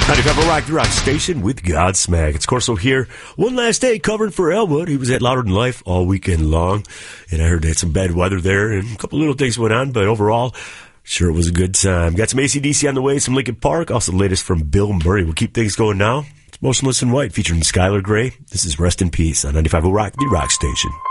95 Rock, the Rock Station with Godsmack. It's Corso here. One last day covering for Elwood. He was at Louder Than Life all weekend long, and I heard they had some bad weather there, and a couple little things went on, but overall, sure it was a good time. Got some AC/DC on the way, some Linkin Park, also the latest from Bill Murray. We'll keep things going now. It's Motionless in White featuring Skylar Grey. This is Rest in Peace on 95 Rock, the Rock Station.